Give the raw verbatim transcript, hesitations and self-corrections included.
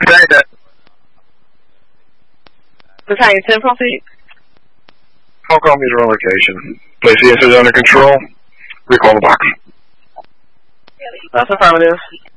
Battalion ten, proceed. Hong Kong meter on location. Place the incident under control. Recall the box. That's affirmative.